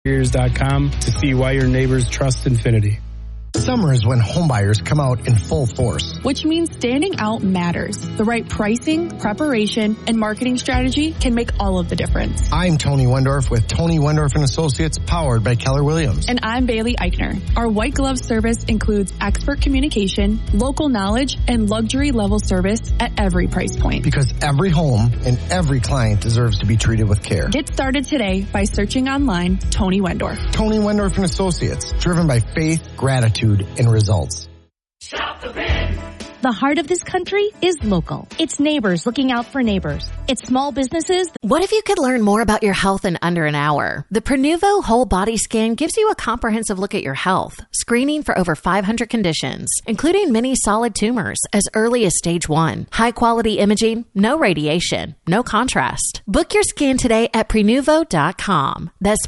Interiors.com to see why your neighbors trust Infinity. Summer is when homebuyers come out in full force. Which means standing out matters. The right pricing, preparation, and marketing strategy can make all of the difference. I'm Tony Wendorf with Tony Wendorf & Associates, powered by Keller Williams. And I'm Bailey Eichner. Our white glove service includes expert communication, local knowledge, and luxury level service at every price point. Because every home and every client deserves to be treated with care. Get started today by searching online Tony Wendorf. Tony Wendorf & Associates, driven by faith, gratitude, and results. Shop the Bin. The heart of this country is local. It's neighbors looking out for neighbors. It's small businesses. What if you could learn more about your health in under an hour? The Prenuvo Whole Body Scan gives you a comprehensive look at your health, screening for over 500 conditions, including many solid tumors as early as stage 1. High quality imaging, no radiation, no contrast. Book your scan today at Prenuvo.com. That's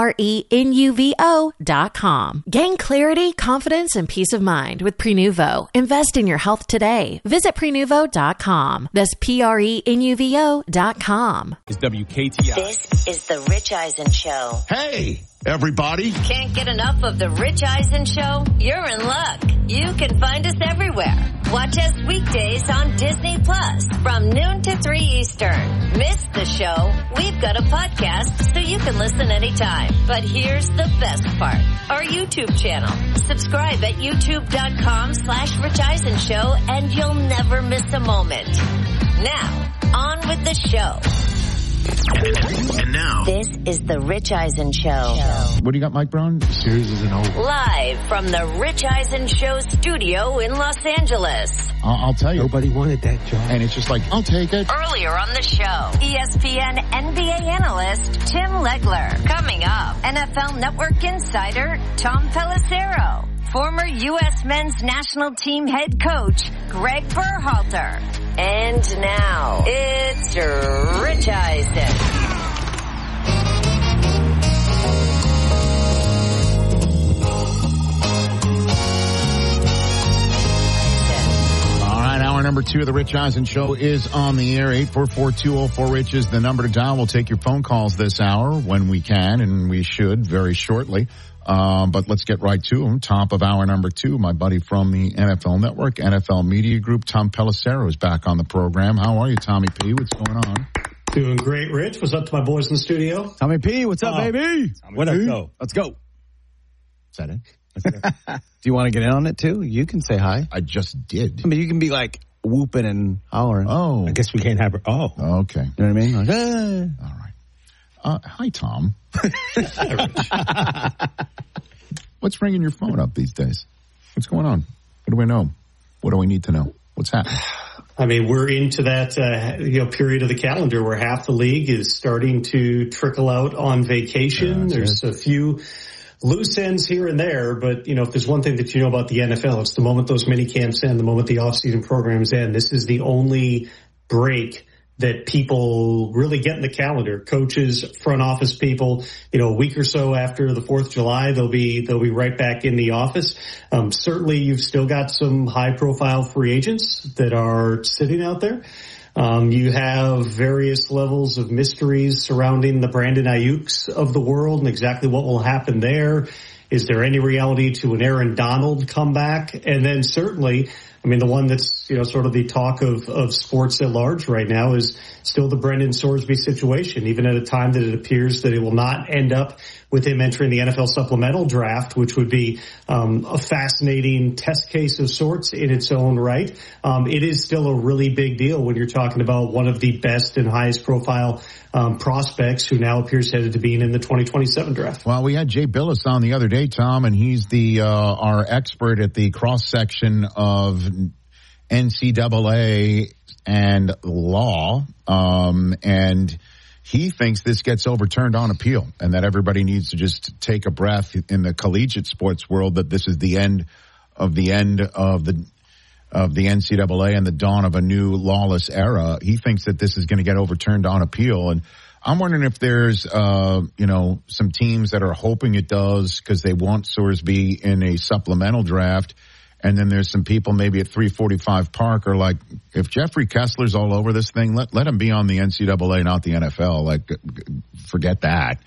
Prenuvo.com. Gain clarity, confidence, and peace of mind with Prenuvo. Invest in your health today. Visit Prenuvo.com. That's Prenuvo.com. Is WKTI. This is the Rich Eisen Show. Hey, everybody. Can't get enough of the Rich Eisen Show? You're in luck. You can find us everywhere. Watch us weekdays on Disney Plus from noon to 3 Eastern. Miss the show? We've got a podcast so you can listen anytime. But here's the best part. Our YouTube channel. Subscribe at youtube.com/Rich Eisen Show and you'll never miss a moment. Now, on with the show. And now, this is the Rich Eisen Show. What do you got, Mike Brown? The series isn't over. Live from the Rich Eisen Show studio in Los Angeles. I'll tell you. Nobody wanted that job. And it's just like, I'll take it. Earlier on the show, ESPN NBA analyst Tim Legler. Coming up, NFL Network insider Tom Pelissero. Former U.S. men's national team head coach Greg Berhalter. And now, it's Rich Eisen. All right, hour number 2 of the Rich Eisen Show is on the air. 844-204-RICH is the number to dial. We'll take your phone calls this hour when we can, and we should very shortly. But let's get right to him. Top of hour number 2, my buddy from the NFL Network, NFL Media Group, Tom Pelissero is back on the program. How are you, Tommy P? What's going on? Doing great, Rich. What's up to my boys in the studio? Tommy P, what's up, baby? What up, go? Let's go. Is that it? Do you want to get in on it, too? You can say hi. I just did. I mean, you can be like whooping and hollering. Oh. I guess we can't have her. Oh. Okay. You know what I mean? Like, All right. Hi, Tom. What's ringing your phone up these days? What's going on? What do we know? What do we need to know? What's happening? I mean, we're into that period of the calendar where half the league is starting to trickle out on vacation. There's a few loose ends here and there, but if there's one thing that you know about the NFL, it's the moment those mini camps end, the moment the off-season programs end. This is the only break that people really get in the calendar. Coaches, front office people, a week or so after the 4th of July, they'll be right back in the office. Certainly you've still got some high profile free agents that are sitting out there. You have various levels of mysteries surrounding the Brandon Ayuks of the world and exactly what will happen there. Is there any reality to an Aaron Donald comeback? And then certainly, the one that's, sort of the talk of sports at large right now is still the Brendan Sorsby situation, even at a time that it appears that it will not end up with him entering the NFL supplemental draft, which would be a fascinating test case of sorts in its own right. It is still a really big deal when you're talking about one of the best and highest profile prospects who now appears headed to being in the 2027 draft. Well, we had Jay Billis on the other day, Tom, and he's the our expert at the cross-section of NCAA and law, and he thinks this gets overturned on appeal and that everybody needs to just take a breath in the collegiate sports world, that this is the end of the NCAA and the dawn of a new lawless era. He thinks that this is going to get overturned on appeal. And I'm wondering if there's, some teams that are hoping it does because they want Sorsby in a supplemental draft. And then there's some people maybe at 345 Park are like, if Jeffrey Kessler's all over this thing, let him be on the NCAA, not the NFL. Like, forget that.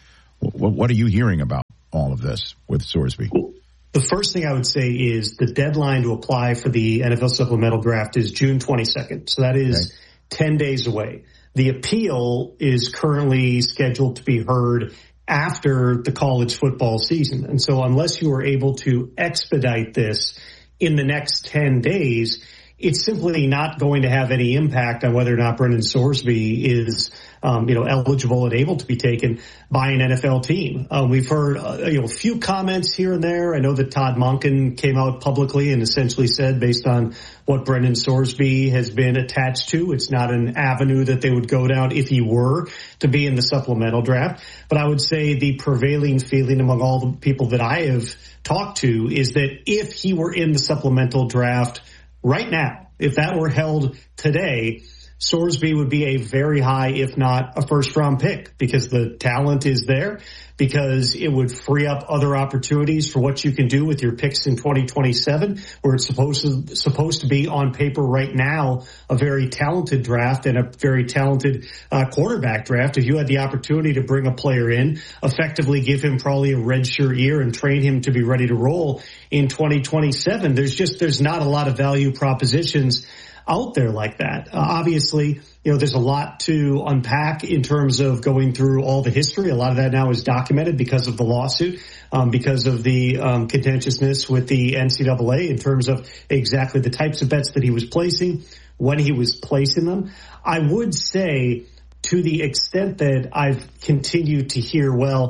What are you hearing about all of this with Sorsby? The first thing I would say is the deadline to apply for the NFL supplemental draft is June 22nd. So that is 10 days away. The appeal is currently scheduled to be heard after the college football season. And so unless you are able to expedite this in the next 10 days, it's simply not going to have any impact on whether or not Brendan Sorsby is, eligible and able to be taken by an NFL team. We've heard, a few comments here and there. I know that Todd Monken came out publicly and essentially said, based on what Brendan Sorsby has been attached to, it's not an avenue that they would go down if he were to be in the supplemental draft. But I would say the prevailing feeling among all the people that I have talked to is that if he were in the supplemental draft right now, if that were held today, Sorsby would be a very high, if not a first-round pick, because the talent is there, because it would free up other opportunities for what you can do with your picks in 2027, where it's supposed to be on paper right now a very talented draft and a very talented quarterback draft. If you had the opportunity to bring a player in, effectively give him probably a redshirt year and train him to be ready to roll in 2027, there's not a lot of value propositions out there like that. Obviously, there's a lot to unpack in terms of going through all the history. A lot of that now is documented because of the lawsuit, because of the contentiousness with the NCAA in terms of exactly the types of bets that he was placing, when he was placing them. I would say, to the extent that I've continued to hear,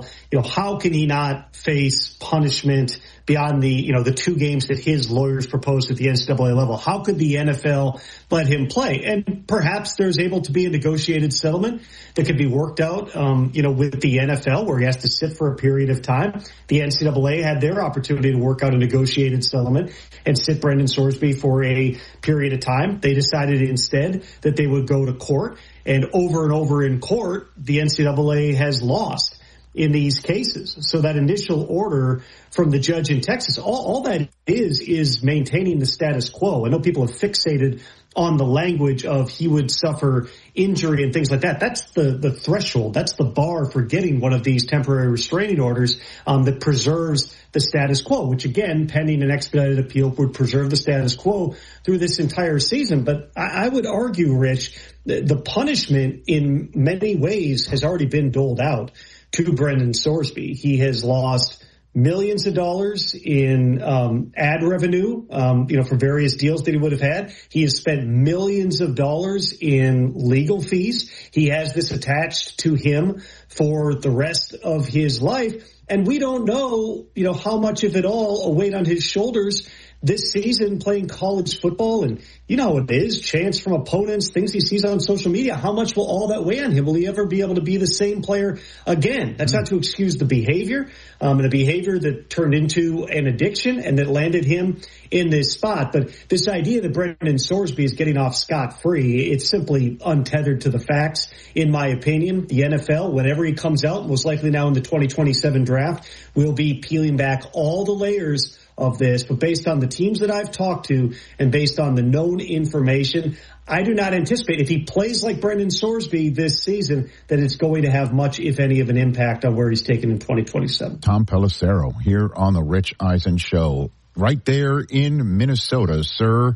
how can he not face punishment beyond the 2 games that his lawyers proposed at the NCAA level? How could the NFL let him play? And perhaps there's able to be a negotiated settlement that could be worked out, with the NFL, where he has to sit for a period of time. The NCAA had their opportunity to work out a negotiated settlement and sit Brendan Sorsby for a period of time. They decided instead that they would go to court. And over in court, the NCAA has lost in these cases. So that initial order from the judge in Texas, all that is maintaining the status quo. I know people have fixated on the language of he would suffer injury and things like that. That's the threshold. That's the bar for getting one of these temporary restraining orders that preserves the status quo, which again, pending an expedited appeal, would preserve the status quo through this entire season. But I would argue, Rich, the punishment in many ways has already been doled out to Brendan Sorsby. He has lost millions of dollars in ad revenue, for various deals that he would have had. He has spent millions of dollars in legal fees. He has this attached to him for the rest of his life. And we don't know, how much of it all a weight on his shoulders this season playing college football. And you know how it is, chants from opponents, things he sees on social media. How much will all that weigh on him? Will he ever be able to be the same player again? That's not to excuse the behavior, and a behavior that turned into an addiction and that landed him in this spot. But this idea that Brendan Sorsby is getting off scot-free, it's simply untethered to the facts, in my opinion. The NFL, whenever he comes out, most likely now in the 2027 draft, will be peeling back all the layers of this. But based on the teams that I've talked to and based on the known information, I do not anticipate, if he plays like Brendan Sorsby this season, that it's going to have much, if any, of an impact on where he's taken in 2027. Tom Pelissero here on the Rich Eisen Show, right there in Minnesota. Sir,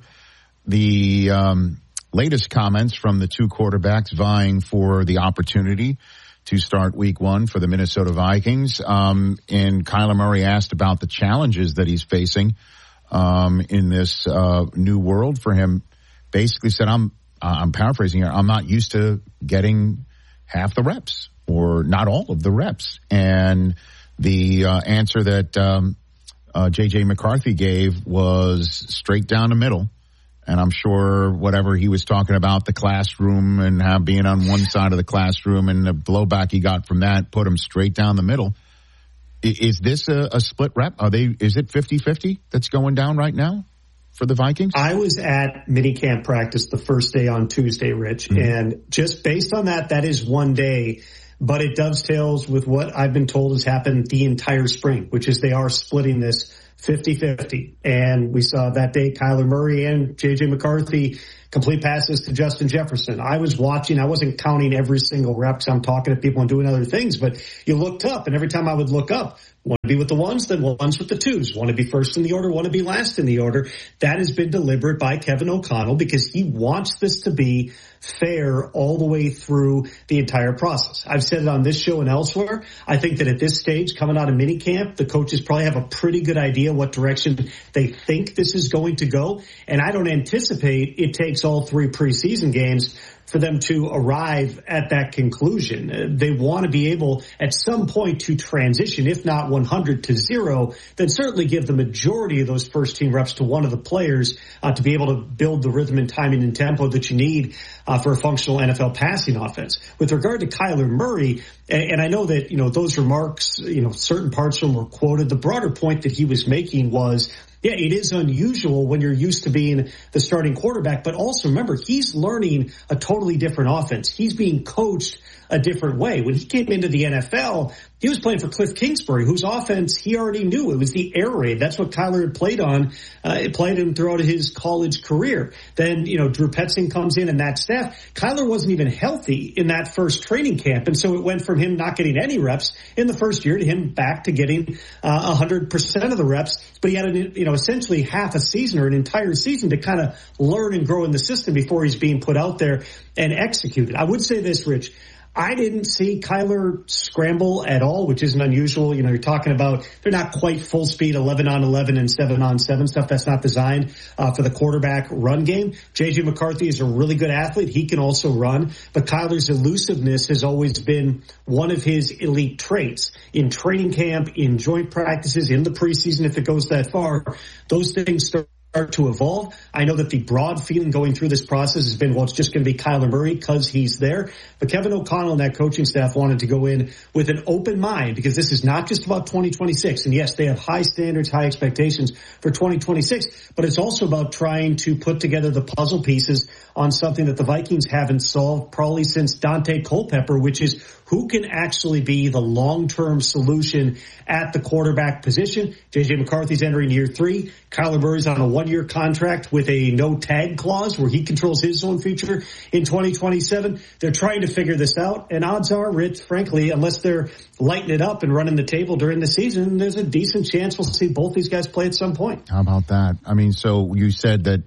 the latest comments from the 2 quarterbacks vying for the opportunity to start week 1 for the Minnesota Vikings. And Kyler Murray asked about the challenges that he's facing in this new world for him. Basically said, I'm paraphrasing here, I'm not used to getting half the reps or not all of the reps. And the answer that J.J. McCarthy gave was straight down the middle. And I'm sure whatever he was talking about, the classroom and how being on one side of the classroom and the blowback he got from that put him straight down the middle. Is this a split rep? Is it 50-50 that's going down right now for the Vikings? I was at minicamp practice the first day on Tuesday, Rich, and just based on that is one day. But it dovetails with what I've been told has happened the entire spring, which is they are splitting this 50-50. And we saw that day Kyler Murray and J.J. McCarthy complete passes to Justin Jefferson. I was watching. I wasn't counting every single rep because I'm talking to people and doing other things. But you looked up, and every time I would look up, want to be with the ones, then ones with the twos. Want to be first in the order, want to be last in the order. That has been deliberate by Kevin O'Connell because he wants this to be fair all the way through the entire process. I've said it on this show and elsewhere. I think that at this stage, coming out of minicamp, the coaches probably have a pretty good idea what direction they think this is going to go. And I don't anticipate it takes all 3 preseason games for them to arrive at that conclusion. They want to be able at some point to transition, if not 100 to 0, then certainly give the majority of those first team reps to one of the players to be able to build the rhythm and timing and tempo that you need for a functional NFL passing offense. With regard to Kyler Murray, and I know that, those remarks, certain parts of them were quoted. The broader point that he was making was, yeah, it is unusual when you're used to being the starting quarterback, but also remember, he's learning a totally different offense. He's being coached a different way. When he came into the NFL, he was playing for Cliff Kingsbury, whose offense he already knew. It was the air raid. That's what Kyler had played on. It played him throughout his college career. Then, Drew Petzing comes in and that staff. Kyler wasn't even healthy in that first training camp. And so it went from him not getting any reps in the first year to him back to getting 100% of the reps. But he had essentially half a season or an entire season to kind of learn and grow in the system before he's being put out there and executed. I would say this, Rich. I didn't see Kyler scramble at all, which isn't unusual. You're talking about they're not quite full speed 11-on-11 and 7-on-7 stuff. That's not designed for the quarterback run game. J.J. McCarthy is a really good athlete. He can also run. But Kyler's elusiveness has always been one of his elite traits. In training camp, in joint practices, in the preseason, if it goes that far, those things start to evolve. I know that the broad feeling going through this process has been, well, it's just going to be Kyler Murray because he's there. But Kevin O'Connell and that coaching staff wanted to go in with an open mind because this is not just about 2026. And yes, they have high standards, high expectations for 2026, but it's also about trying to put together the puzzle pieces on something that the Vikings haven't solved probably since Dante Culpepper, which is who can actually be the long-term solution at the quarterback position. J.J. McCarthy's entering year 3. Kyler Murray's on a 1-year contract with a no-tag clause where he controls his own future in 2027. They're trying to figure this out, and odds are, Rich, frankly, unless they're lighting it up and running the table during the season, there's a decent chance we'll see both these guys play at some point. How about that? I mean, so you said that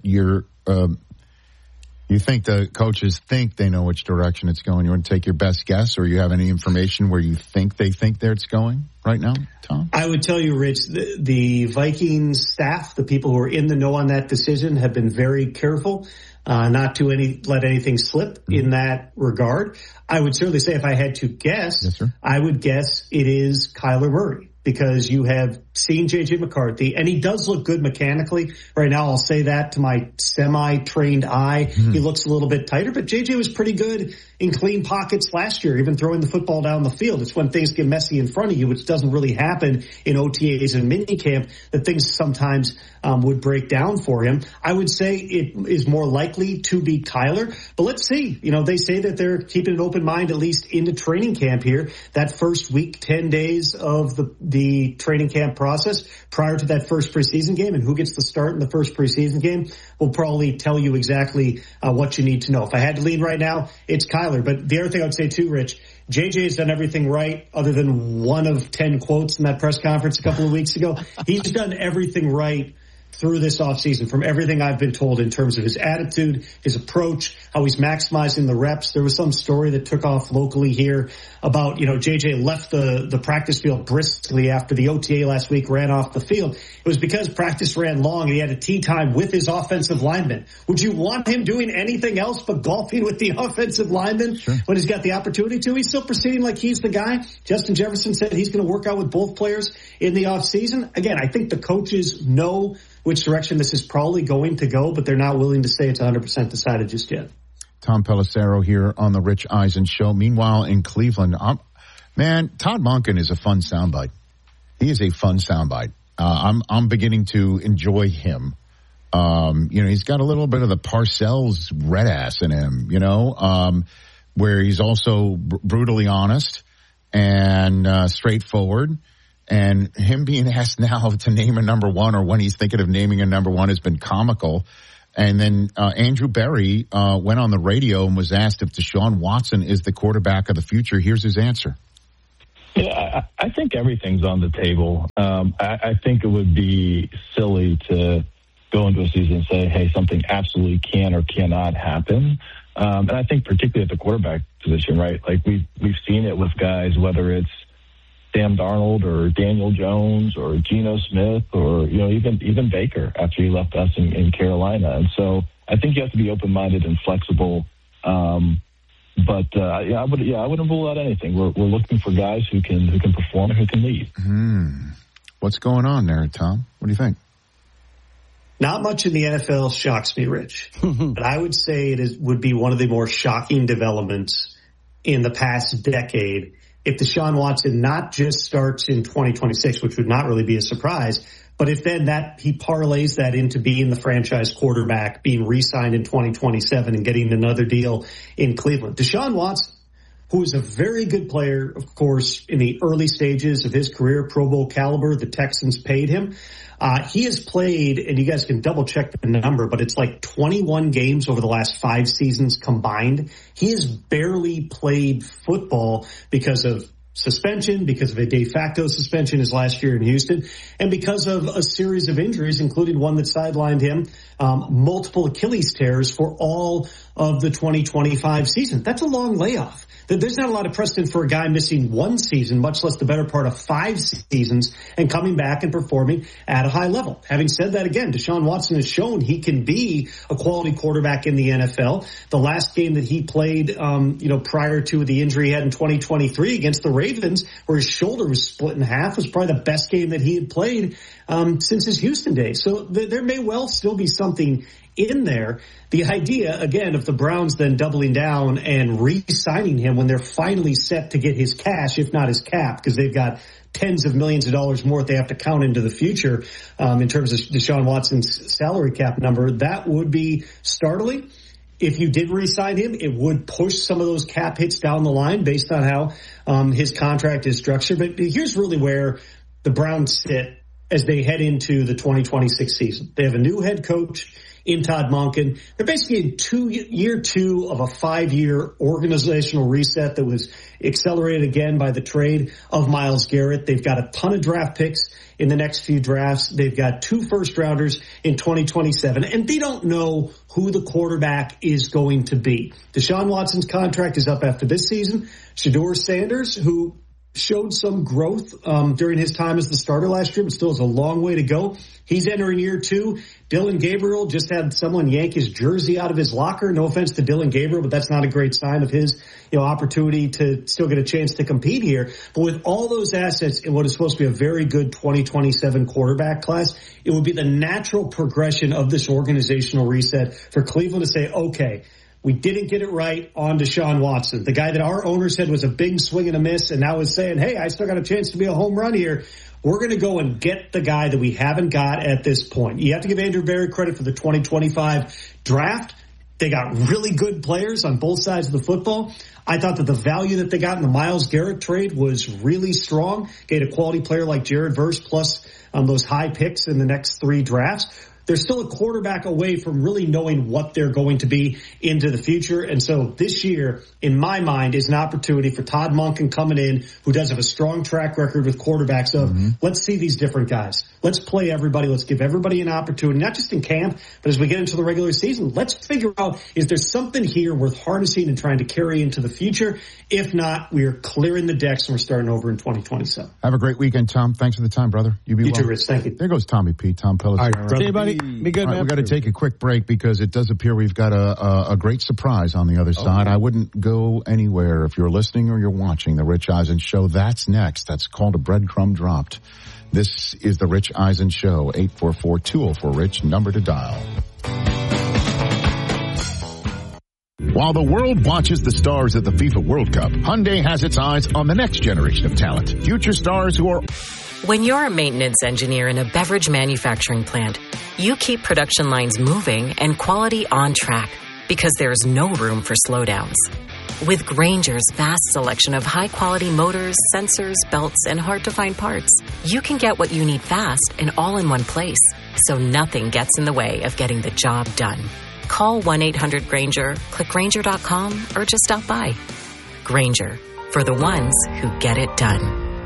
you think the coaches think they know which direction it's going. You want to take your best guess, or you have any information where you think they think that it's going right now, Tom? I would tell you, Rich, the Vikings staff, the people who are in the know on that decision, have been very careful not to let anything slip in that regard. I would certainly say if I had to guess, yes, sir. I would guess it is Kyler Murray. Because you have seen J.J. McCarthy, and he does look good mechanically. Right now, I'll say that to my semi-trained eye. He looks a little bit tighter, but J.J. was pretty good in clean pockets last year, even throwing the football down the field. It's when things get messy in front of you, which doesn't really happen in OTAs and minicamp, that things sometimes would break down for him. I would say it is more likely to be Kyler, but let's see. They say that they're keeping an open mind at least into training camp here. That first week, 10 days of the training camp process prior to that first preseason game, and who gets the start in the first preseason game will probably tell you exactly what you need to know. If I had to lean right now, it's Kyler. But the other thing I would say too, Rich, JJ has done everything right other than one of 10 quotes in that press conference a couple of weeks ago. He's done everything right through this offseason from everything I've been told in terms of his attitude, his approach, how he's maximizing the reps. There was some story that took off locally here about, JJ left the practice field briskly after the OTA last week, ran off the field. It was because practice ran long and he had a tee time with his offensive lineman. Would you want him doing anything else but golfing with the offensive lineman when he's got the opportunity to? He's still proceeding like he's the guy. Justin Jefferson said he's going to work out with both players in the offseason. Again, I think the coaches know which direction this is probably going to go, but they're not willing to say it's 100% decided just yet. Tom Pelissero here on the Rich Eisen Show. Meanwhile, in Cleveland, Todd Monken is a fun soundbite. He is a fun soundbite. I'm beginning to enjoy him. He's got a little bit of the Parcells red ass in him, where he's also brutally honest and straightforward. And him being asked now to name a number one, or when he's thinking of naming a number one, has been comical. And then Andrew Berry went on the radio and was asked if Deshaun Watson is the quarterback of the future. Here's his answer. Yeah, I think everything's on the table. I think it would be silly to go into a season and say, hey, something absolutely can or cannot happen. And I think particularly at the quarterback position, right? Like we've seen it with guys, whether it's Sam Darnold or Daniel Jones or Geno Smith or, even Baker after he left us in Carolina. And so I think you have to be open-minded and flexible. I wouldn't rule out anything. We're looking for guys who can perform and who can lead. What's going on there, Tom? What do you think? Not much in the NFL shocks me, Rich. But I would say would be one of the more shocking developments in the past decade if Deshaun Watson not just starts in 2026, which would not really be a surprise, but if then he parlays that into being the franchise quarterback, being re-signed in 2027 and getting another deal in Cleveland. Deshaun Watson, who is a very good player, of course, in the early stages of his career, Pro Bowl caliber, the Texans paid him. He has played, and you guys can double check the number, but it's like 21 games over the last 5 seasons combined. He has barely played football because of suspension, because of a de facto suspension his last year in Houston, and because of a series of injuries, including one that sidelined him, multiple Achilles tears for all of the 2025 season. That's a long layoff. There's not a lot of precedent for a guy missing 1 season, much less the better part of 5 seasons, and coming back and performing at a high level. Having said that, again, Deshaun Watson has shown he can be a quality quarterback in the NFL. The last game that he played, prior to the injury he had in 2023 against the Ravens, where his shoulder was split in half, was probably the best game that he had played since his Houston days. So there may well still be something in there. The idea, again, of the Browns then doubling down and re-signing him when they're finally set to get his cash, if not his cap, because they've got tens of millions of dollars more that they have to count into the future in terms of Deshaun Watson's salary cap number, that would be startling. If you did re-sign him, it would push some of those cap hits down the line based on how his contract is structured. But here's really where the Browns sit as they head into the 2026 season. They have a new head coach in Todd Monken. They're basically in year two of a 5-year organizational reset that was accelerated again by the trade of Myles Garrett. They've got a ton of draft picks in the next few drafts. They've got 2 first-rounders in 2027, and they don't know who the quarterback is going to be. Deshaun Watson's contract is up after this season. Shedeur Sanders, who showed some growth during his time as the starter last year, but still has a long way to go. He's entering year 2. Dillon Gabriel just had someone yank his jersey out of his locker. No offense to Dillon Gabriel, but that's not a great sign of his, opportunity to still get a chance to compete here. But with all those assets in what is supposed to be a very good 2027 quarterback class, it would be the natural progression of this organizational reset for Cleveland to say, okay, we didn't get it right on Deshaun Watson, the guy that our owner said was a big swing and a miss, and now is saying, hey, I still got a chance to be a home run here. We're going to go and get the guy that we haven't got at this point. You have to give Andrew Berry credit for the 2025 draft. They got really good players on both sides of the football. I thought that the value that they got in the Myles Garrett trade was really strong. Get a quality player like Jared Verse plus those high picks in the next 3 drafts. They're still a quarterback away from really knowing what they're going to be into the future. And so this year, in my mind, is an opportunity for Todd Monken coming in, who does have a strong track record with quarterbacks of, let's see these different guys. Let's play everybody. Let's give everybody an opportunity, not just in camp, but as we get into the regular season. Let's figure out, is there something here worth harnessing and trying to carry into the future? If not, we are clearing the decks and we're starting over in 2027. Have a great weekend, Tom. Thanks for the time, brother. You be well. You too, Rich. Thank you. There goes Tommy P. Tom Pelissero. All right, see you, buddy. Be good, man. We've got to take a quick break because it does appear we've got a great surprise on the other side. I wouldn't go anywhere if you're listening or you're watching the Rich Eisen Show. That's next. That's called a breadcrumb dropped. This is the Rich Eisen Show. 844-204-RICH, number to dial. While the world watches the stars at the FIFA World Cup, Hyundai has its eyes on the next generation of talent. Future stars who are... When you're a maintenance engineer in a beverage manufacturing plant, you keep production lines moving and quality on track because there's no room for slowdowns. With Grainger's vast selection of high-quality motors, sensors, belts, and hard-to-find parts, you can get what you need fast and all in one place, so nothing gets in the way of getting the job done. Call 1-800-GRAINGER, click Grainger.com, or just stop by. Grainger, for the ones who get it done.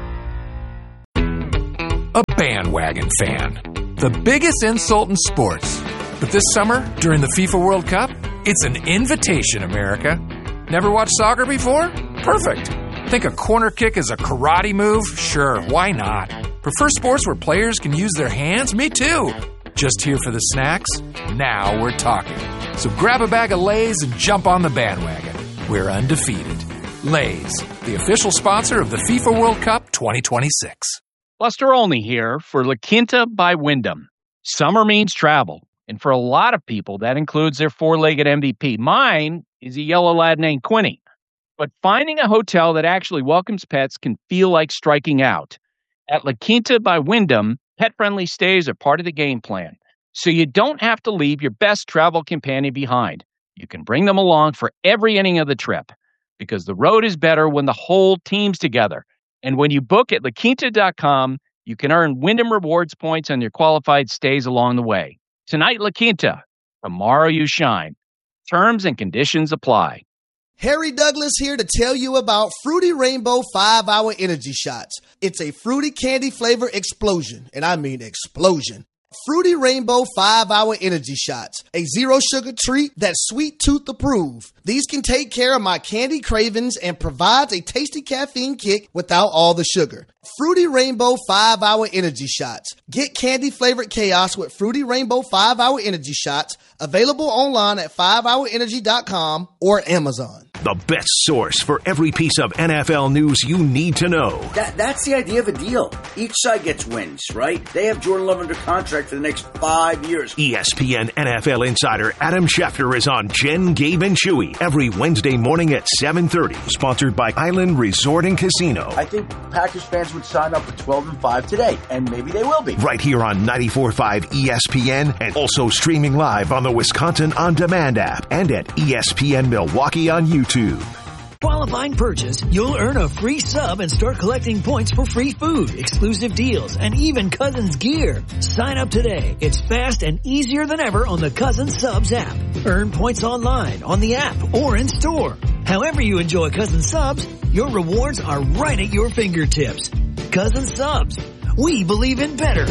A bandwagon fan. The biggest insult in sports. But this summer, during the FIFA World Cup, it's an invitation, America. Never watched soccer before? Perfect. Think a corner kick is a karate move? Sure, why not? Prefer sports where players can use their hands? Me too. Just here for the snacks? Now we're talking. So grab a bag of Lay's and jump on the bandwagon. We're undefeated. Lay's, the official sponsor of the FIFA World Cup 2026. Buster Olney here for La Quinta by Wyndham. Summer means travel, and for a lot of people, that includes their four-legged MVP. Mine is a yellow lad named Quinny. But finding a hotel that actually welcomes pets can feel like striking out. At La Quinta by Wyndham, pet-friendly stays are part of the game plan, so you don't have to leave your best travel companion behind. You can bring them along for every inning of the trip, because the road is better when the whole team's together. And when you book at LaQuinta.com, you can earn Wyndham Rewards points on your qualified stays along the way. Tonight, La Quinta. Tomorrow, you shine. Terms and conditions apply. Harry Douglas here to tell you about Fruity Rainbow 5-Hour Energy Shots. It's a fruity candy flavor explosion, and I mean explosion. Fruity Rainbow 5-Hour Energy Shots, a zero-sugar treat that's sweet tooth approved. These can take care of my candy cravings and provides a tasty caffeine kick without all the sugar. Fruity Rainbow 5-Hour Energy Shots. Get candy-flavored chaos with Fruity Rainbow 5-Hour Energy Shots, available online at 5hourenergy.com or Amazon. The best source for every piece of NFL news you need to know. That's the idea of a deal. Each side gets wins, right? They have Jordan Love under contract for the next 5 years. ESPN NFL insider Adam Schefter is on Jen, Gabe, and Chewy every Wednesday morning at 7:30. Sponsored by Island Resort and Casino. I think Packers fans would sign up for 12-5 today, and maybe they will be. Right here on 94.5 ESPN, and also streaming live on the Wisconsin On Demand app and at ESPN Milwaukee on YouTube. Qualifying purchase, you'll earn a free sub and start collecting points for free food, exclusive deals, and even Cousins gear. Sign up today. It's fast and easier than ever on the Cousins Subs app. Earn points online, on the app, or in store. However you enjoy Cousins Subs, your rewards are right at your fingertips. Cousins Subs. We believe in better.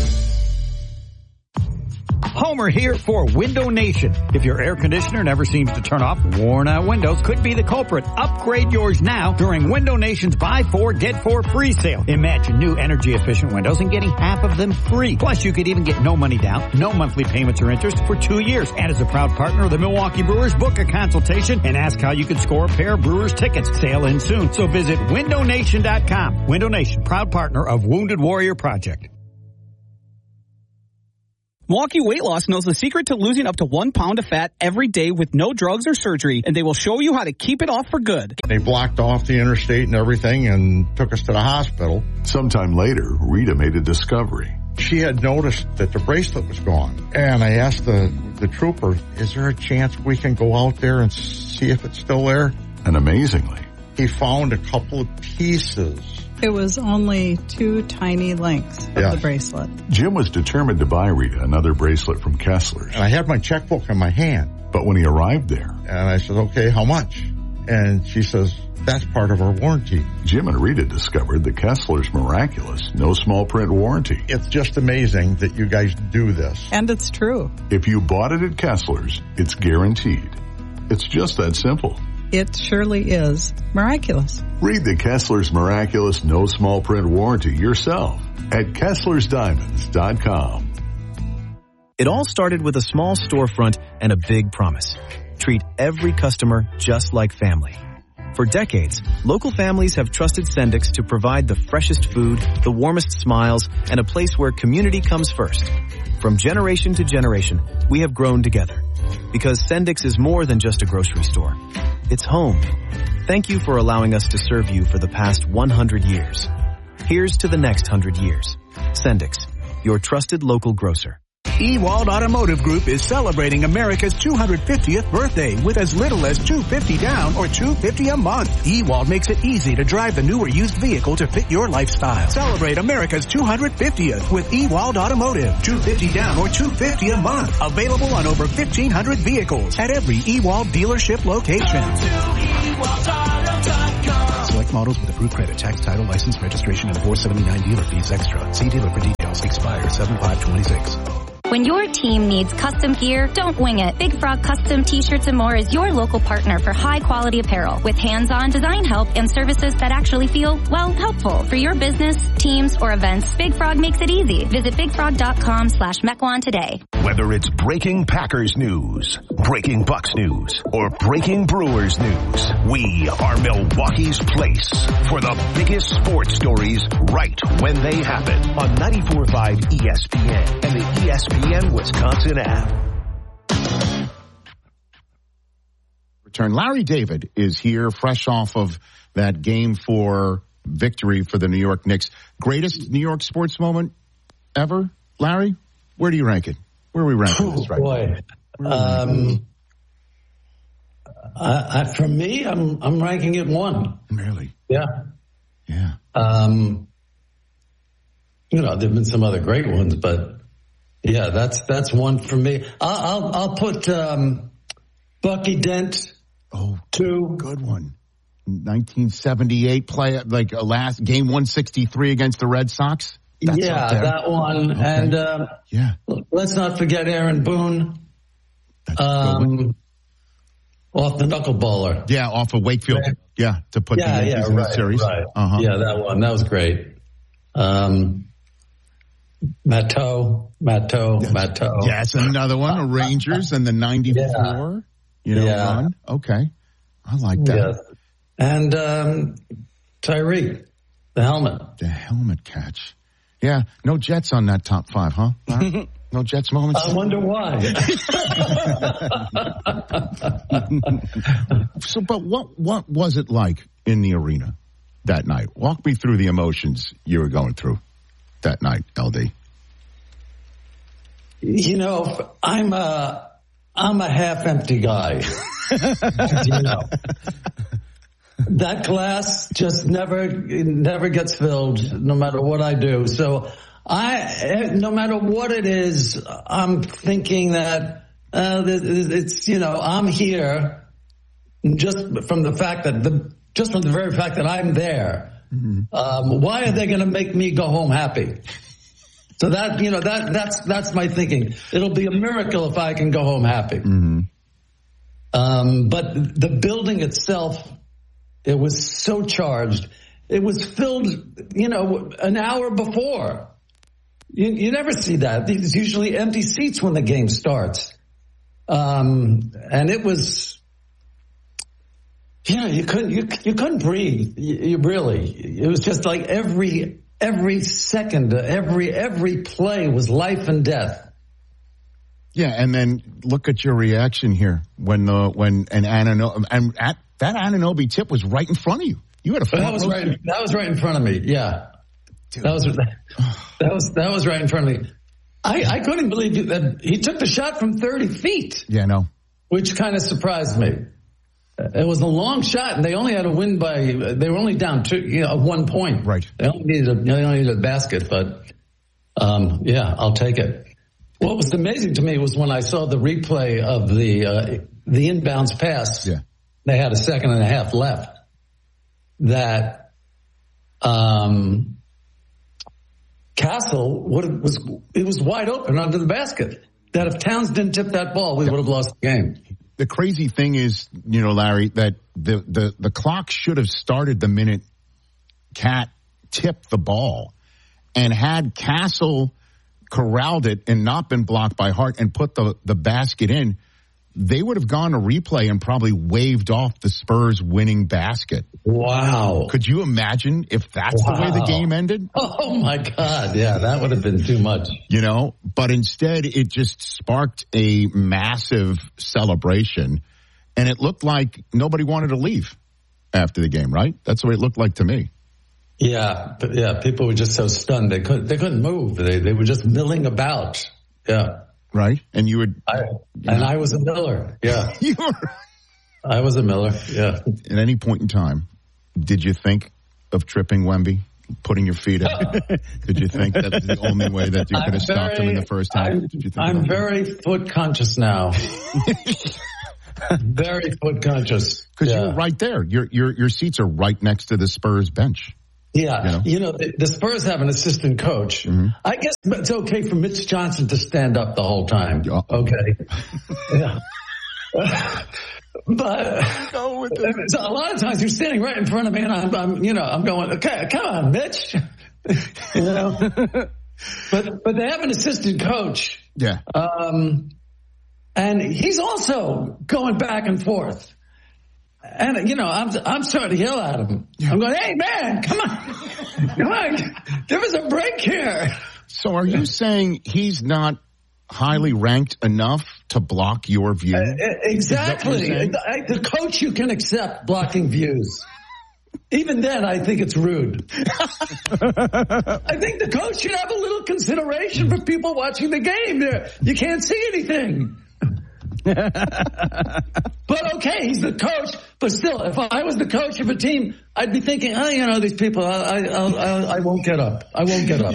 Homer here for Window Nation. If your air conditioner never seems to turn off, worn out windows could be the culprit. Upgrade yours now during Window Nation's Buy 4, Get 4 free sale. Imagine new energy efficient windows and getting half of them free. Plus you could even get no money down, no monthly payments or interest for 2 years. And as a proud partner of the Milwaukee Brewers, book a consultation and ask how you can score a pair of Brewers tickets. Sale in soon. So visit windownation.com. Window Nation, proud partner of Wounded Warrior Project. Milwaukee Weight Loss knows the secret to losing up to 1 pound of fat every day with no drugs or surgery, and they will show you how to keep it off for good. They blocked off the interstate and everything and took us to the hospital. Sometime later, Rita made a discovery. She had noticed that the bracelet was gone. And I asked the trooper, is there a chance we can go out there and see if it's still there? And amazingly, he found a couple of pieces. It was only 2 tiny links of the bracelet. Jim was determined to buy Rita another bracelet from Kessler's. And I had my checkbook in my hand. But when he arrived there, and I said, okay, how much? And she says, that's part of our warranty. Jim and Rita discovered the Kessler's miraculous, no small print warranty. It's just amazing that you guys do this. And it's true. If you bought it at Kessler's, it's guaranteed. It's just that simple. It surely is miraculous. Read the Kessler's Miraculous No Small Print Warranty yourself at KesslersDiamonds.com. It all started with a small storefront and a big promise. Treat every customer just like family. For decades, local families have trusted Sendix to provide the freshest food, the warmest smiles, and a place where community comes first. From generation to generation, we have grown together. Because Sendix is more than just a grocery store. It's home. Thank you for allowing us to serve you for the past 100 years. Here's to the next 100 years. Sendix, your trusted local grocer. Ewald Automotive Group is celebrating America's 250th birthday with as little as $250 down or $250 a month. Ewald makes it easy to drive the new or used vehicle to fit your lifestyle. Celebrate America's 250th with Ewald Automotive. $250 down or $250 a month. Available on over 1,500 vehicles at every Ewald dealership location. Select models with approved credit, tax, title, license, registration, and 479 dealer fees extra. See dealer for details. Expire 7/5/26. When your team needs custom gear, don't wing it. Big Frog Custom T-Shirts and more is your local partner for high-quality apparel with hands-on design help and services that actually feel, well, helpful. For your business, teams, or events, Big Frog makes it easy. Visit bigfrog.com/Mequon today. Whether it's breaking Packers news, breaking Bucks news, or breaking Brewers news, we are Milwaukee's place for the biggest sports stories right when they happen on 94.5 ESPN and the ESPN Wisconsin app. Return. Larry David is here, fresh off of that Game 4 victory for the New York Knicks. Greatest New York sports moment ever, Larry? Where do you rank it? Where are we ranking this right now? For me, I'm ranking it 1. Really? Yeah. Yeah. There've been some other great ones, but yeah, that's 1 for me. I'll put Bucky Dent. Oh, 2. Good one. 1978 play, like last game 163 against the Red Sox. That's that one. Okay. And let's not forget Aaron Boone. Off the knuckleballer. Yeah, off of Wakefield. Yeah, to put the Yankees in the series. Right. Uh-huh. Yeah, that one. That was great. Matteau. Yes, another one. The Rangers and the 94. Run. Okay. I like that. Yes. And Tyreek, the helmet. The helmet catch. Yeah, no Jets on that top 5, huh? No Jets moments? I wonder why. But what was it like in the arena that night? Walk me through the emotions you were going through that night, LD. I'm a half-empty guy. That glass just never gets filled, no matter what I do. So no matter what it is, I'm thinking that it's I'm here just from the very fact that I'm there. Mm-hmm. Why are they going to make me go home happy? So that's my thinking. It'll be a miracle if I can go home happy. Mm-hmm. But the building itself, it was so charged. It was filled, an hour before. You never see that. There's usually empty seats when the game starts. And it was, you couldn't breathe. You really, it was just like every second, every play was life and death. Yeah, and then look at your reaction here when that Anunoby tip was right in front of you. You had a that was right in front of me. Yeah, dude. That was right in front of me. I couldn't believe that he took the shot from 30 feet. Yeah, no, which kind of surprised me. It was a long shot, and they only had to win they were only down 1 point. Right. They only needed a basket, but I'll take it. What was amazing to me was when I saw the replay of the inbounds pass. Yeah. They had a second and a half left. That Castle was wide open under the basket. That if Towns didn't tip that ball, we would have lost the game. The crazy thing is, Larry, that the clock should have started the minute Cat tipped the ball, and had Castle corralled it and not been blocked by Hart and put the basket in, they would have gone to replay and probably waved off the Spurs winning basket. Wow. Could you imagine if that's the way the game ended? Oh, my God. Yeah, that would have been too much. But instead it just sparked a massive celebration, and it looked like nobody wanted to leave after the game, right? That's the way it looked like to me. Yeah, people were just so stunned. They couldn't move. They were just milling about. Yeah. Right? And you would... I was a Miller. Yeah. You were... I was a Miller. Yeah. At any point in time, did you think of tripping Wemby? Putting your feet up? Did you think that was the only way that you could have stopped him in the first half? I'm very foot conscious now. Very foot conscious. Because you're right there. Your seats are right next to the Spurs bench. Yeah. The Spurs have an assistant coach. Mm-hmm. I guess it's okay for Mitch Johnson to stand up the whole time. Okay. Yeah. But so a lot of times you're standing right in front of me, and I'm going, okay, come on, Mitch. But they have an assistant coach. Yeah. And he's also going back and forth. And I'm starting to yell at him. Yeah. I'm going, hey man, come on, give us a break here. So are you saying he's not highly ranked enough to block your view? Exactly. The coach you can accept blocking views. Even then, I think it's rude. I think the coach should have a little consideration for people watching the game. You can't see anything. But okay, he's the coach. But still, if I was the coach of a team, I'd be thinking, these people, I won't get up. I won't get up.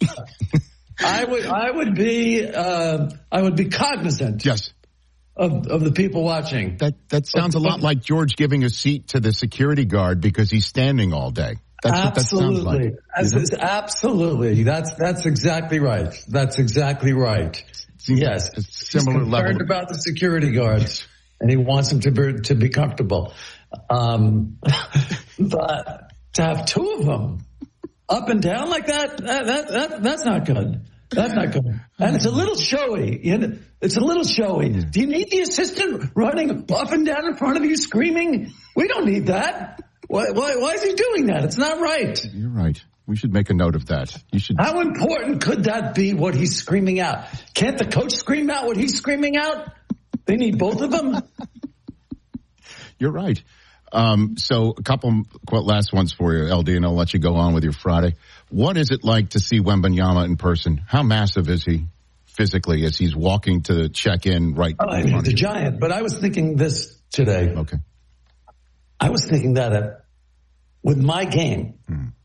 I would be cognizant. Yes. Of the people watching. That sounds a lot like George giving a seat to the security guard because he's standing all day. That's absolutely. What that sounds like. Absolutely. That's exactly right. That's exactly right. Yes. Similar He's concerned level about the security guards, and he wants them to be comfortable. But to have two of them up and down like that's not good. That's not good. And it's a little showy. It's a little showy. Do you need the assistant running up and down in front of you screaming? We don't need that. Why is he doing that? It's not right. You're right. We should make a note of that. You should. How important could that be, what he's screaming out? Can't the coach scream out what he's screaming out? They need both of them? You're right. So a couple last ones for you, LD, and I'll let you go on with your Friday. What is it like to see Wembanyama in person? How massive is he physically as he's walking to check in right in front of you? He's a giant, but I was thinking this today. Okay. I was thinking that with my game,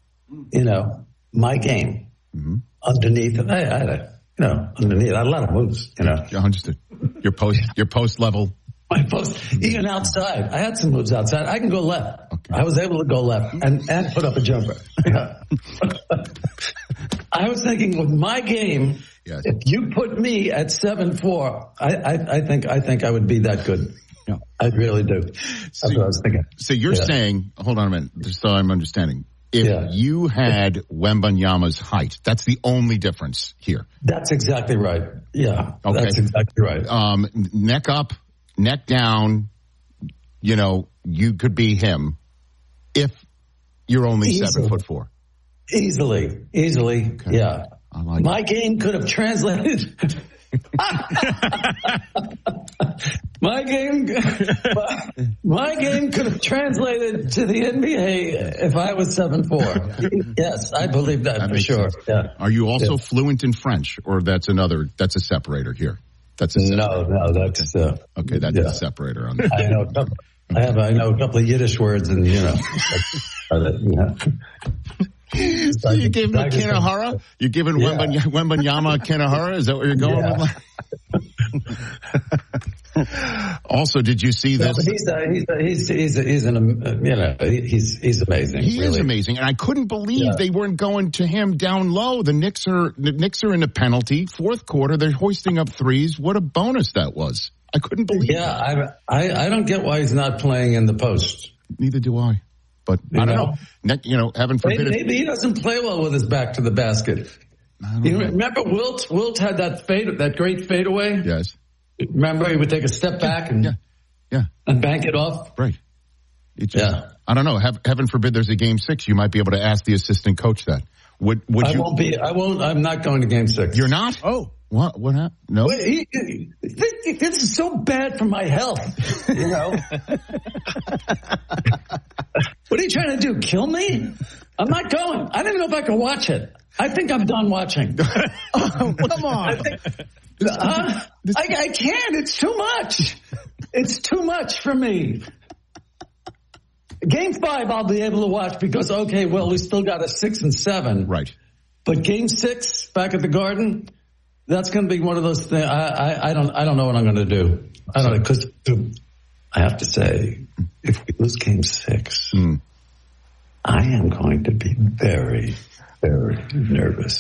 my game, underneath, underneath, I had a lot of moves, I understood. Your post level. My post, even outside. I had some moves outside. I can go left. Okay. I was able to go left and put up a jumper. I was thinking with my game, yes. If you put me at 7'4", I think I would be that good. Yeah. I really do. That's what I was thinking. So you're saying, hold on a minute, just so I'm understanding. If you had Wembanyama's height, that's the only difference here. That's exactly right. Yeah. Okay. That's exactly right. Neck up, neck down, you could be him if you're only 7'4". Easily. Okay. Yeah. My game could have translated. My game could have translated to the NBA if I was 7'4". Yes, I believe that for sure. Yeah. Are you also fluent in French, or that's a separator here? That's a separator. No, that's okay. That's a separator on that. I know a couple of Yiddish words, and So you gave him a Kanahara? You're giving Wembanyama a Kanahara? Is that what you're going with? Also, did you see this? He's amazing. He is amazing, and I couldn't believe they weren't going to him down low. The Knicks are in the penalty. Fourth quarter, they're hoisting up threes. What a bonus that was! I couldn't believe. Yeah, I don't get why he's not playing in the post. Neither do I. But I don't know. Heaven forbid. Maybe he doesn't play well with his back to the basket. Remember Wilt? Wilt had that great fadeaway. Yes. Remember, he would take a step back and bank it off. Right. I don't know. Heaven forbid there's a game 6. You might be able to ask the assistant coach that. Would you? I won't. I'm not going to game 6. You're not? Oh. What happened? No. Wait, this is so bad for my health. What are you trying to do? Kill me? I'm not going. I don't even know if I can watch it. I think I'm done watching. Oh, come on. I can't. It's too much. It's too much for me. Game 5 I'll be able to watch because, okay, well, we still got a 6 and 7. Right. But Game 6 back at the Garden, that's going to be one of those things. I don't know what I'm going to do. I don't know, because I have to say, if we lose Game 6, I am going to be very, very nervous.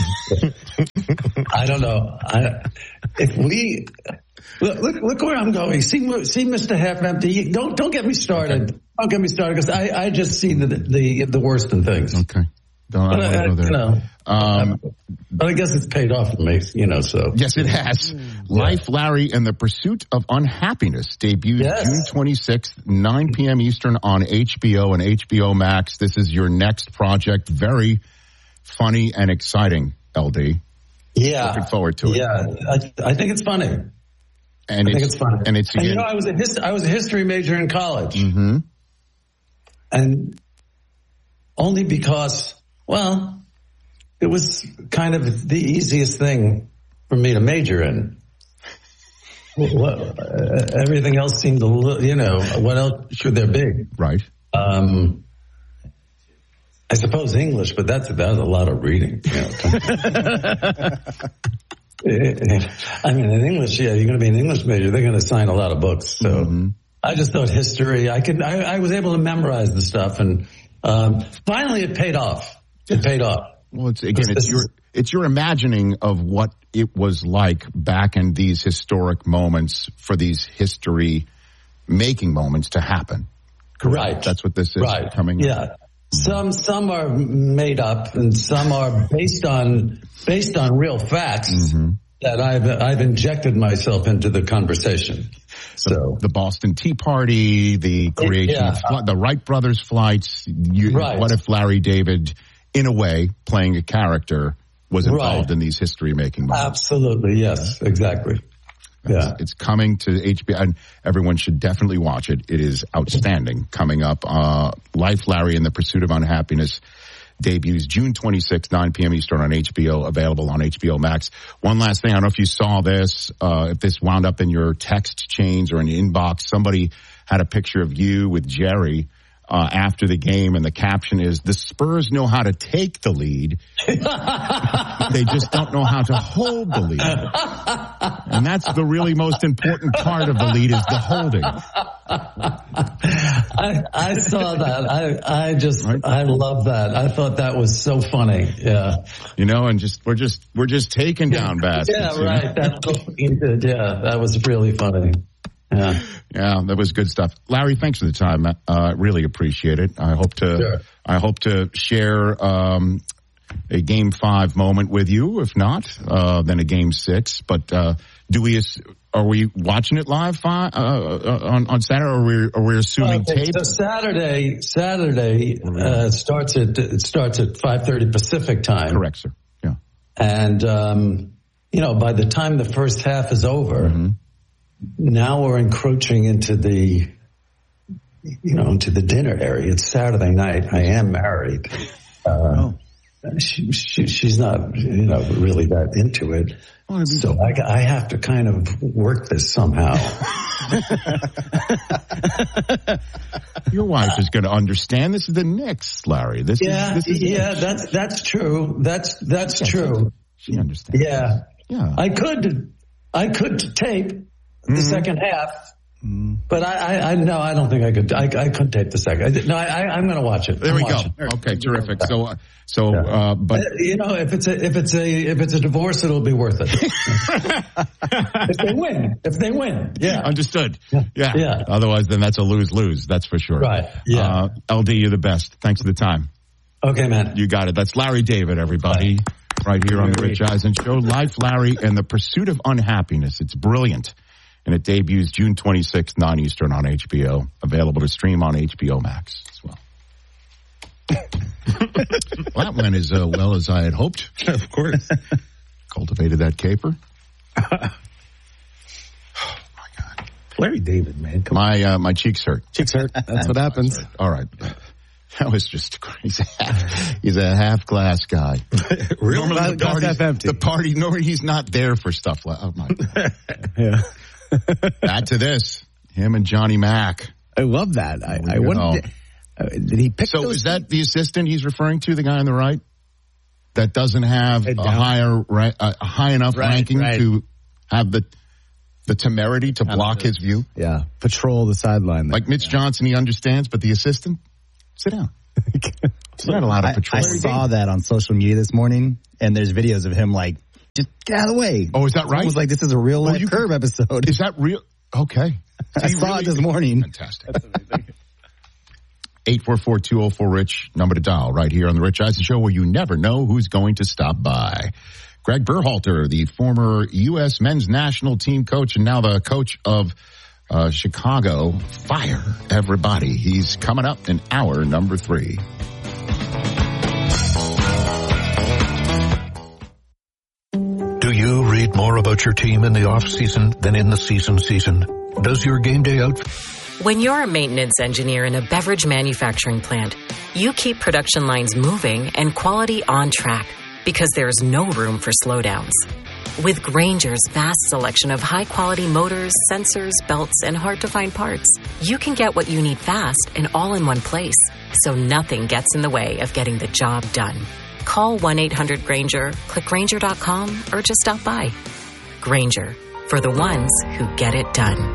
I don't know. If we look where I'm going. See Mr. Half Empty. Don't get me started. Okay. Don't get me started because I just see the worst in things. Okay. Don't go there. But I guess it's paid off for me, so. Yes, it has. Life, Larry, and the Pursuit of Unhappiness debuts June 26th, 9 p.m. Eastern on HBO and HBO Max. This is your next project. Very funny and exciting, LD. Yeah. Looking forward to it. Yeah, I think it's funny. And I think it's funny. And it's again, I was a history major in college. Mm-hmm. And only because, well, it was kind of the easiest thing for me to major in. Everything else seemed what else should there be? Right. I suppose English, but that's a lot of reading. I mean, in English, you're going to be an English major. They're going to assign a lot of books. So I just thought history. I was able to memorize the stuff, and finally, it paid off. It paid off. Well, it's your imagining of what it was like back in these historic moments for these history-making moments to happen. Correct. Right. That's what this is coming. Yeah. Some are made up, and some are based on real facts that I've injected myself into the conversation. So the Boston Tea Party, the creation of the Wright brothers flights. What if Larry David, in a way, playing a character, was involved in these history-making moments? Absolutely, yes, exactly. Yeah, it's coming to HBO, and everyone should definitely watch it. It is outstanding. Coming up, Life, Larry, and the Pursuit of Unhappiness debuts June 26th, 9 p.m. Eastern on HBO, available on HBO Max. One last thing, I don't know if you saw this, if this wound up in your text chains or in your inbox. Somebody had a picture of you with Jerry after the game, and the caption is, "The Spurs know how to take the lead. They just don't know how to hold the lead." And that's the really most important part of the lead, is the holding. I saw that. I love that. I thought that was so funny. Yeah. And we're just taking down baskets. Yeah, right. That was really funny. Yeah, that was good stuff. Larry, thanks for the time. Really appreciate it. I hope to share a Game 5 moment with you. If not, then a Game 6. But are we watching it live on Saturday, or are we assuming tape? So Saturday starts at 5:30 Pacific time. Correct, sir. Yeah. And by the time the first half is over. Now we're encroaching into the dinner area. It's Saturday night. I am married. She's not, really that into it. So I have to kind of work this somehow. Your wife is going to understand. This is the Knicks, Larry. This is that's true. That's true. She understands. Yeah. I could tape the second half, but I don't think I could. I couldn't tape the second. No, I'm going to watch it. There we go. Okay, terrific. But if it's a divorce, it'll be worth it. If they win, yeah. Understood. Yeah. Otherwise, then that's a lose-lose. That's for sure. Right. Yeah. LD, you're the best. Thanks for the time. Okay, man. You got it. That's Larry David, everybody. Right here on the Rich Eisen Show. Life, Larry, and the Pursuit of Unhappiness. It's brilliant. And it debuts June 26th, 9 Eastern on HBO. Available to stream on HBO Max as well. Well, that went as well as I had hoped. Of course. Cultivated that caper. Oh, my God. Larry David, man. My cheeks hurt. Cheeks hurt. That's what happens. All right. That was just crazy. He's a half-glass guy. Real Normally glass empty. The party, normally he's not there for stuff like, oh my God. Yeah. Add to this, him and Johnny Mack. I love that. I wouldn't. Did he pick So those is that the assistant he's referring to, the guy on the right? That doesn't have a high enough ranking to have the temerity to block his view? Yeah. Patrol the sideline. Like Mitch Johnson, he understands, but the assistant? Sit down. It's not allowed to patrol. I saw that on social media this morning, and there's videos of him like, just get out of the way. Oh, is that right? It was like, this is a real life Curb episode. Is that real? Okay. I saw it this morning. Fantastic. 844-204-RICH, number to dial right here on the Rich Eisen Show, where you never know who's going to stop by. Greg Berhalter, the former U.S. men's national team coach and now the coach of Chicago. Fire everybody. He's coming up in hour number 3. Do you read more about your team in the off-season than in the season? Does your game day outfit... When you're a maintenance engineer in a beverage manufacturing plant, you keep production lines moving and quality on track because there's no room for slowdowns. With Grainger's vast selection of high-quality motors, sensors, belts, and hard-to-find parts, you can get what you need fast and all in one place, so nothing gets in the way of getting the job done. Call 1-800-GRAINGER, click Grainger.com, or just stop by. Grainger, for the ones who get it done.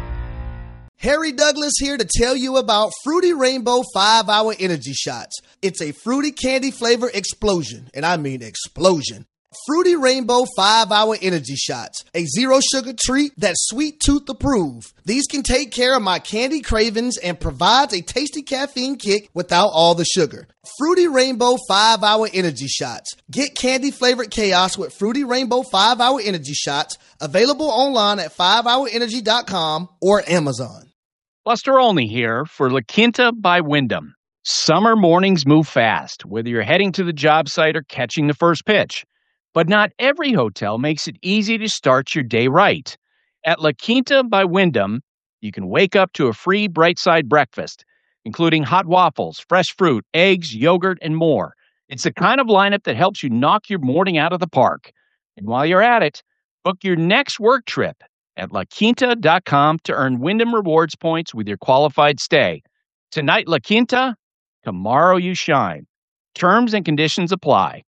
Harry Douglas here to tell you about Fruity Rainbow 5-Hour Energy Shots. It's a fruity candy flavor explosion, and I mean explosion. Fruity Rainbow 5-Hour Energy Shots, a zero sugar treat that's sweet tooth approved. These can take care of my candy cravings and provides a tasty caffeine kick without all the sugar. Fruity Rainbow 5-Hour Energy Shots. Get candy flavored chaos with Fruity Rainbow 5-Hour Energy Shots, available online at 5hourenergy.com or Amazon. Buster Olney here for La Quinta by Wyndham. Summer mornings move fast, whether you're heading to the job site or catching the first pitch. But not every hotel makes it easy to start your day right. At La Quinta by Wyndham, you can wake up to a free Bright Side breakfast, including hot waffles, fresh fruit, eggs, yogurt, and more. It's the kind of lineup that helps you knock your morning out of the park. And while you're at it, book your next work trip at LaQuinta.com to earn Wyndham Rewards points with your qualified stay. Tonight, La Quinta, tomorrow you shine. Terms and conditions apply.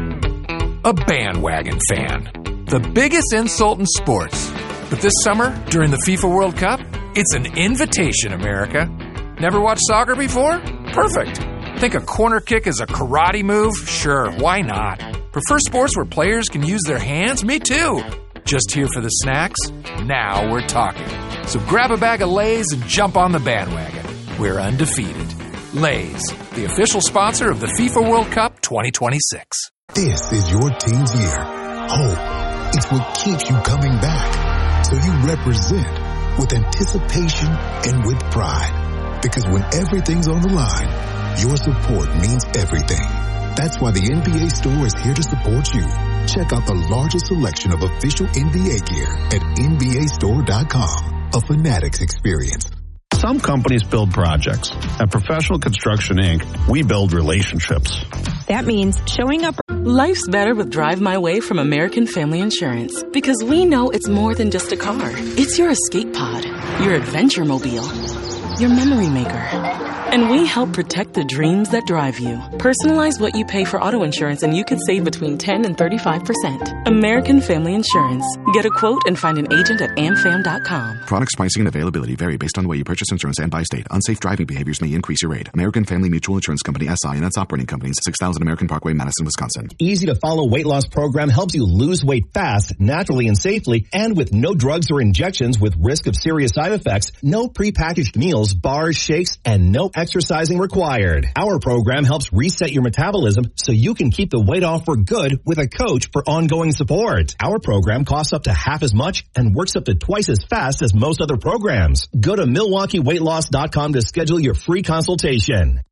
A bandwagon fan. The biggest insult in sports. But this summer, during the FIFA World Cup, it's an invitation, America. Never watched soccer before? Perfect. Think a corner kick is a karate move? Sure, why not? Prefer sports where players can use their hands? Me too. Just here for the snacks? Now we're talking. So grab a bag of Lay's and jump on the bandwagon. We're undefeated. Lay's, the official sponsor of the FIFA World Cup 2026. This is your team's year. Hope. It's what keeps you coming back. So you represent with anticipation and with pride. Because when everything's on the line, your support means everything. That's why the NBA store is here to support you. Check out the largest selection of official NBA gear at NBAstore.com. A Fanatics experience. Some companies build projects. At Professional Construction, Inc., we build relationships. That means showing up. Life's better with Drive My Way from American Family Insurance. Because we know it's more than just a car. It's your escape pod, your adventure mobile, your memory maker. And we help protect the dreams that drive you. Personalize what you pay for auto insurance and you could save between 10 and 35%. American Family Insurance. Get a quote and find an agent at amfam.com. Products, pricing, and availability vary based on the way you purchase insurance and by state. Unsafe driving behaviors may increase your rate. American Family Mutual Insurance Company, SI, and its operating companies, 6000 American Parkway, Madison, Wisconsin. Easy to follow weight loss program helps you lose weight fast, naturally and safely, and with no drugs or injections with risk of serious side effects, no prepackaged meals, bars, shakes, and no exercising required. Our program helps reset your metabolism so you can keep the weight off for good with a coach for ongoing support. Our program costs up to half as much and works up to twice as fast as most other programs. Go to MilwaukeeWeightLoss.com to schedule your free consultation.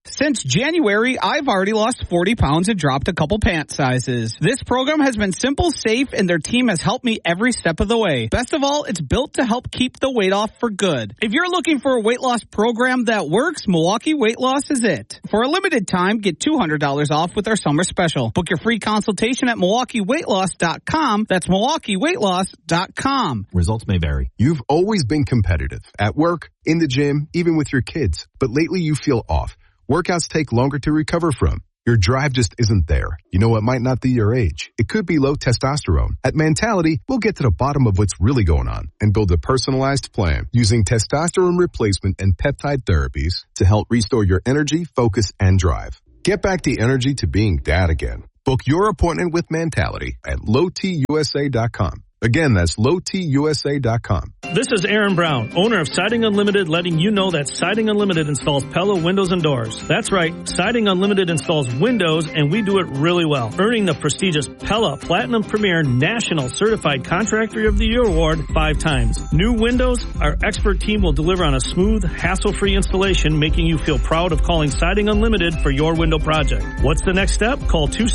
Since January, I've already lost 40 pounds and dropped a couple pant sizes. This program has been simple, safe, and their team has helped me every step of the way. Best of all, it's built to help keep the weight off for good. If you're looking for a weight loss program that works, Milwaukee Weight Loss is it. For a limited time, get $200 off with our summer special. Book your free consultation at MilwaukeeWeightLoss.com. That's MilwaukeeWeightLoss.com. Results may vary. You've always been competitive. At work, in the gym, even with your kids. But lately you feel off. Workouts take longer to recover from. Your drive just isn't there. You know, it might not be your age. It could be low testosterone. At Mentality, we'll get to the bottom of what's really going on and build a personalized plan using testosterone replacement and peptide therapies to help restore your energy, focus, and drive. Get back the energy to being dad again. Book your appointment with Mentality at lowtusa.com. Again, that's lowtusa.com. This is Aaron Brown, owner of Siding Unlimited, letting you know that Siding Unlimited installs Pella windows and doors. That's right, Siding Unlimited installs windows, and we do it really well, earning the prestigious Pella Platinum Premier National Certified Contractor of the Year award 5 times. New windows, our expert team will deliver on a smooth, hassle-free installation, making you feel proud of calling Siding Unlimited for your window project. What's the next step? Call